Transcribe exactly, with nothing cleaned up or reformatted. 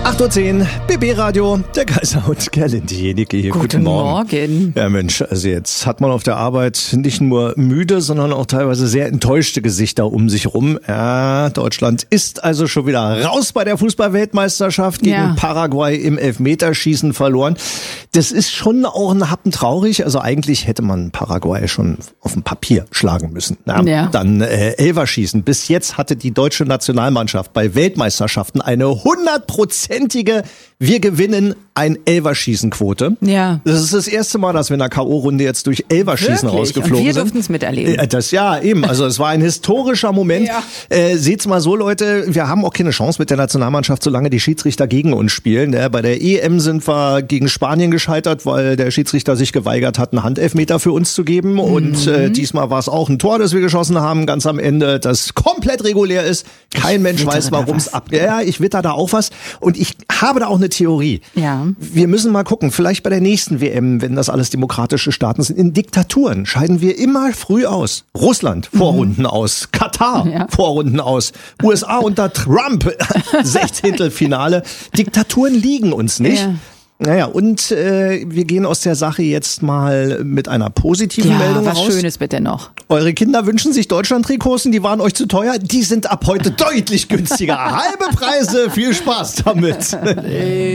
acht Uhr zehn, B B-Radio, der Kaiserhund Gerlinde-Jenike hier. Guten, Guten Morgen. Morgen. Ja Mensch, also jetzt hat man auf der Arbeit nicht nur müde, sondern auch teilweise sehr enttäuschte Gesichter um sich rum. Ja, Deutschland ist also schon wieder raus bei der Fußball-Weltmeisterschaft, gegen Ja. Paraguay im Elfmeterschießen verloren. Das ist schon auch ein Happen traurig. Also eigentlich hätte man Paraguay schon auf dem Papier schlagen müssen. Ja, Ja. Dann äh, Elferschießen. Bis jetzt hatte die deutsche Nationalmannschaft bei Weltmeisterschaften eine hundertprozentige Wir gewinnen ein Elferschießen-Quote. Ja. Das ist das erste Mal, dass wir in der K O-Runde jetzt durch Elferschießen Wirklich? rausgeflogen Und wir sind. durften es miterleben. Äh, Das ja, eben. Also es war ein historischer Moment. Ja. Äh, seht's mal so, Leute, wir haben auch keine Chance mit der Nationalmannschaft, solange die Schiedsrichter gegen uns spielen. Äh, bei der E M sind wir gegen Spanien gescheitert, weil der Schiedsrichter sich geweigert hat, einen Handelfmeter für uns zu geben. Mhm. Und äh, diesmal war es auch ein Tor, das wir geschossen haben, ganz am Ende, das komplett regulär ist. Kein Mensch wittere weiß, da warum es was. ab... Ja, ich witter da auch was. Und ich habe da auch eine Theorie. Ja. Wir müssen mal gucken, vielleicht bei der nächsten W M, wenn das alles demokratische Staaten sind, in Diktaturen scheiden wir immer früh aus. Russland, Vorrunden aus. Katar, Ja. Vorrunden aus. U S A unter Trump, Sechzehntelfinale. Diktaturen liegen uns nicht. Ja. Naja, und äh, wir gehen aus der Sache jetzt mal mit einer positiven Ja, Meldung was raus. Schönes bitte noch. Eure Kinder wünschen sich Deutschland-Trikots, die waren euch zu teuer. Die sind ab heute deutlich günstiger. Halbe Preise, viel Spaß damit.